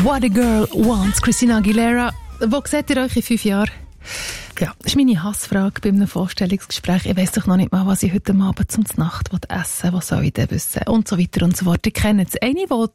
What a Girl Wants, Christina Aguilera. Wo seht ihr euch in 5 Jahren? Ja, das ist meine Hassfrage bei einem Vorstellungsgespräch. Ich weiss doch noch nicht mal, was ich heute Abend zum Nacht essen will. Was soll ich denn wissen? Und so weiter und so fort. Ihr kennt es. Einer, der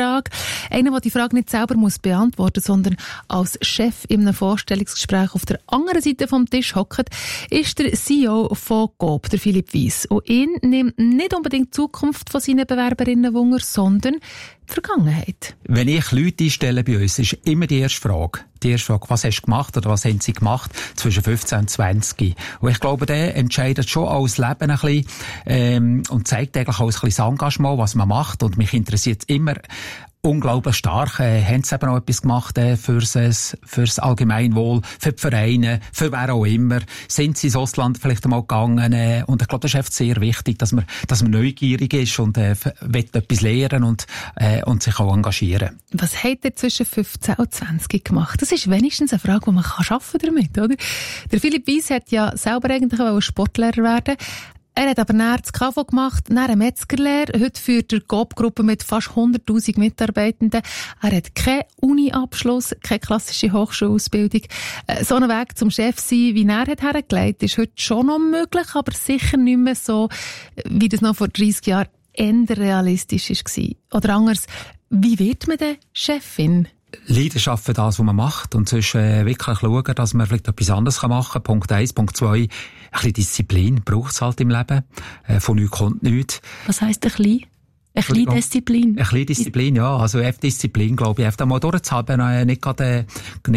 die Frage nicht selber muss beantworten, sondern als Chef in einem Vorstellungsgespräch auf der anderen Seite vom Tisch hockt, ist der CEO von Coop, der Philipp Weiss. Und ihn nimmt nicht unbedingt die Zukunft von seinen Bewerberinnen Wunder, sondern die Vergangenheit. Wenn ich Leute einstelle bei uns, ist immer die erste Frage, was hast du gemacht oder was haben sie gemacht zwischen 15 und 20. Und ich glaube, der entscheidet schon alles Leben ein bisschen und zeigt eigentlich auch ein bisschen das Engagement, was man macht. Und mich interessiert immer unglaublich stark. Haben sie eben auch etwas gemacht fürs Allgemeinwohl, für die Vereine, für wer auch immer. Sind sie ins Ausland vielleicht einmal gegangen? Und ich glaube, das ist einfach sehr wichtig, dass man neugierig ist und will etwas lernen und sich auch engagieren. Was hat er zwischen 15 und 20 gemacht? Das ist wenigstens eine Frage, die man damit arbeiten kann, oder? Der Philipp Weiss hat ja selber eigentlich Sportlehrer werden. Er hat aber nachher das KV gemacht, dann eine Metzgerlehre. Heute führt er Coop-Gruppe mit fast 100'000 Mitarbeitenden. Er hat keinen Uni-Abschluss, keine klassische Hochschulausbildung. So einen Weg zum Chef sein, wie er hat hergelegt, ist heute schon noch möglich, aber sicher nicht mehr so, wie das noch vor 30 Jahren eher realistisch war. Oder anders, wie wird man denn Chefin? Leidenschaft für das, was man macht und sonst wirklich schauen, dass man vielleicht etwas anderes machen kann. Punkt 1. Punkt 2, ein bisschen Disziplin braucht es halt im Leben. Von nichts kommt nichts. Was heisst ein bisschen? Ein bisschen Disziplin? Ein bisschen Disziplin, ja. Also Disziplin, glaube ich, einfach mal durchzuhalten, nicht gerade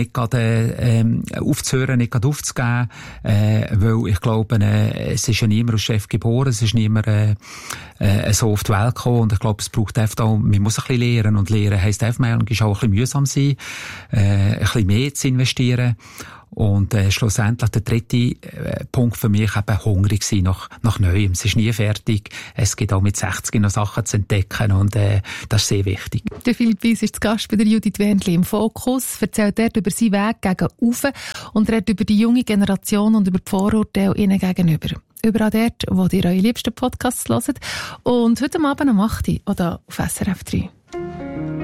aufzuhören, nicht gerade aufzugeben, weil ich glaube, es ist ja niemand als Chef geboren, es ist niemand so auf die Welt gekommen und ich glaube, es braucht einfach auch, man muss ein bisschen lernen und lernen heisst einfach manchmal auch ein bisschen mühsam sein, ein bisschen mehr zu investieren. Und schlussendlich der dritte Punkt für mich eben hungrig sein nach Neuem. Es ist nie fertig. Es gibt auch mit 60 noch Sachen zu entdecken und das ist sehr wichtig. Der Philipp Weiss ist zu Gast bei der Judith Wendli im Fokus, erzählt dort über seinen Weg gegen Ufe und redet über die junge Generation und über die Vorurteile ihnen gegenüber. Überall dort, wo ihr eure liebsten Podcasts hört. Und heute Abend um 8 Uhr oder auf SRF 3.